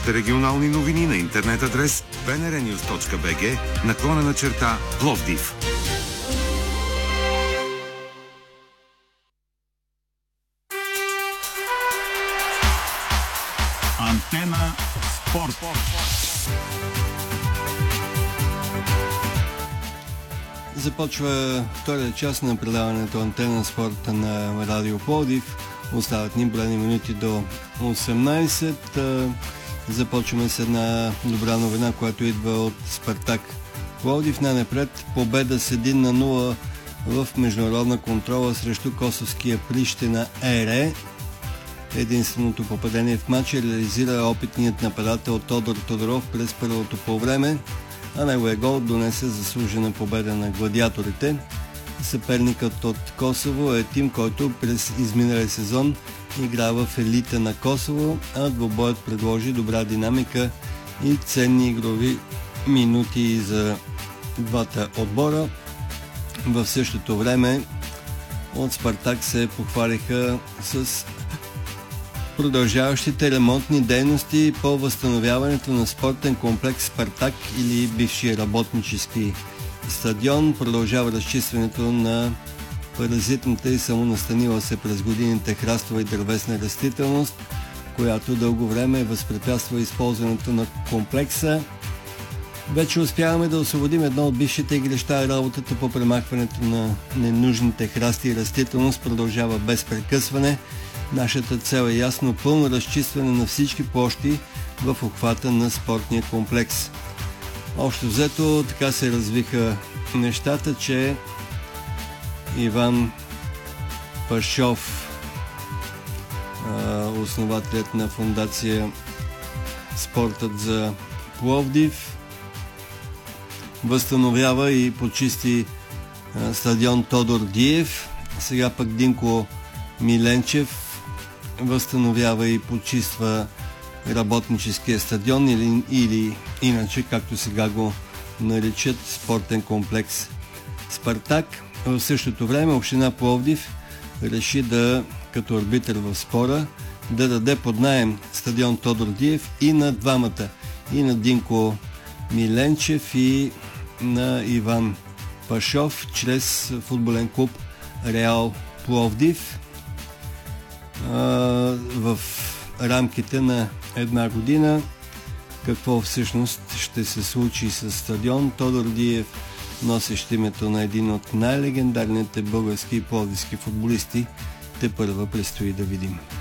Още регионални новини на интернет адрес bnrnews.bg/Пловдив. Антена спорт. Започва втория част на предаването Антена спорта на Радио Пловдив. Остават ни броени минути до 18. Започваме с една добра новина, която идва от Спартак Пловдив. Най-напред победа с 1-0 в международна контрола срещу косовския Прищина ЕРЕ. Единственото попадение в матча реализира опитният нападател Тодор Тодоров през първото полувреме, а неговия гол донесе заслужена победа на гладиаторите. Съперникът от Косово е тим, който през изминалия сезон игра в елита на Косово, а двубоят предложи добра динамика и ценни игрови минути за двата отбора. В същото време от Спартак се похвалиха с продължаващите ремонтни дейности по възстановяването на спортен комплекс Спартак или бившия работнически стадион. Продължава разчистването на паразитната и самонастанила се през годините храстова и дървесна растителност, която дълго време възпрепятства използването на комплекса. Вече успяваме да освободим едно от бившите игрища. Работата по премахването на ненужните храсти и растителност продължава без прекъсване. Нашата цел е ясно пълно разчистване на всички площи в обхвата на спортния комплекс. Общо взето така се развиха нещата, че Иван Пашов, основателят на фондация Спортът за Пловдив, възстановява и почисти стадион Тодор Диев. Сега пък Динко Миленчев възстановява и почиства работническия стадион или иначе, както сега го наричат, спортен комплекс Спартак. В същото време община Пловдив реши като арбитър в спора, да даде под наем стадион Тодор Диев и на двамата, и на Динко Миленчев и на Иван Пашов, чрез футболен клуб Реал Пловдив. В рамките на една година. Какво всъщност ще се случи с стадион Тодор Диев, носещ името на един от най-легендарните български и пловдивски футболисти, тепърва предстои да видим.